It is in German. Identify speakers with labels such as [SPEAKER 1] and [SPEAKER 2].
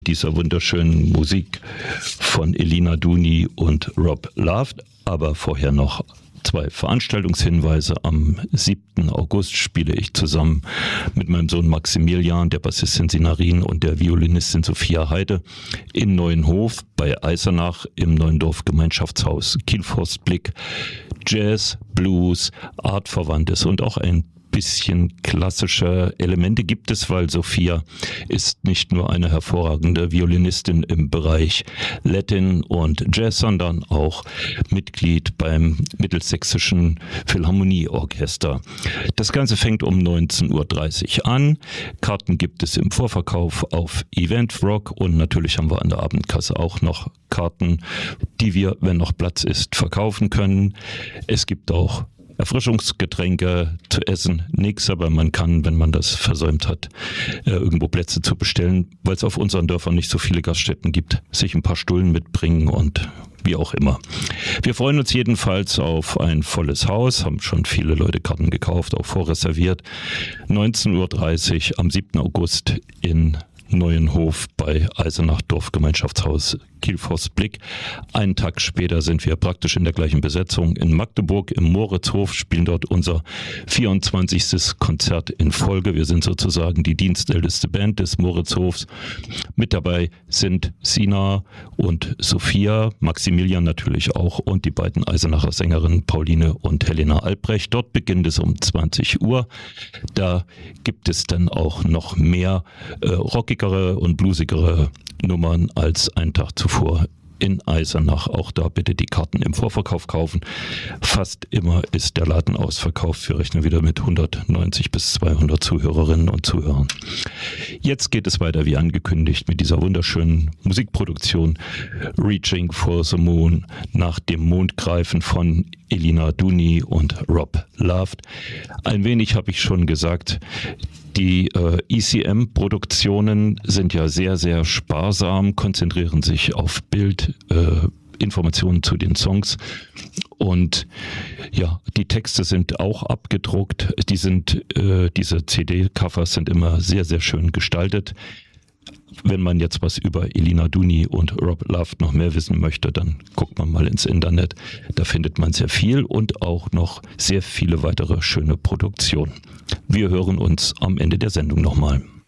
[SPEAKER 1] dieser wunderschönen Musik von Elina Duni und Rob Love. Aber vorher noch 2 Veranstaltungshinweise. Am 7. August spiele ich zusammen mit meinem Sohn Maximilian, der Bassistin Sinarin und der Violinistin Sophia Heide in Neuenhof bei Eisenach im Neuendorf Gemeinschaftshaus Kiel-Forstblick. Jazz, Blues, Artverwandtes und auch ein bisschen klassische Elemente gibt es, weil Sophia ist nicht nur eine hervorragende Violinistin im Bereich Latin und Jazz, sondern auch Mitglied beim Mittelsächsischen Philharmonieorchester. Das Ganze fängt um 19.30 Uhr an. Karten gibt es im Vorverkauf auf Eventrock und natürlich haben wir an der Abendkasse auch noch Karten, die wir, wenn noch Platz ist, verkaufen können. Es gibt auch Erfrischungsgetränke zu essen, nichts, aber man kann, wenn man das versäumt hat, irgendwo Plätze zu bestellen, weil es auf unseren Dörfern nicht so viele Gaststätten gibt, sich ein paar Stullen mitbringen und wie auch immer. Wir freuen uns jedenfalls auf ein volles Haus, haben schon viele Leute Karten gekauft, auch vorreserviert. 19.30 Uhr am 7. August in Neuenhof bei Eisenach Dorfgemeinschaftshaus Kiel-Forstblick. Einen Tag später sind wir praktisch in der gleichen Besetzung in Magdeburg im Moritzhof, spielen dort unser 24. Konzert in Folge. Wir sind sozusagen die dienstälteste Band des Moritzhofs. Mit dabei sind Sina und Sophia, Maximilian natürlich auch und die beiden Eisenacher Sängerinnen Pauline und Helena Albrecht. Dort beginnt es um 20 Uhr. Da gibt es dann auch noch mehr rockigere und bluesigere Nummern als einen Tag zuvor in Eisenach. Auch da bitte die Karten im Vorverkauf kaufen. Fast immer ist der Laden ausverkauft. Wir rechnen wieder mit 190 bis 200 Zuhörerinnen und Zuhörern. Jetzt geht es weiter wie angekündigt mit dieser wunderschönen Musikproduktion Reaching for the Moon, nach dem Mondgreifen von Elina Duni und Rob Love. Ein wenig habe ich schon gesagt, die ECM-Produktionen sind ja sehr, sehr sparsam, konzentrieren sich auf Bild, Informationen zu den Songs und ja, die Texte sind auch abgedruckt. Diese CD-Covers sind immer sehr, sehr schön gestaltet. Wenn man jetzt was über Elina Duni und Rob Love noch mehr wissen möchte, dann guckt man mal ins Internet. Da findet man sehr viel und auch noch sehr viele weitere schöne Produktionen. Wir hören uns am Ende der Sendung nochmal.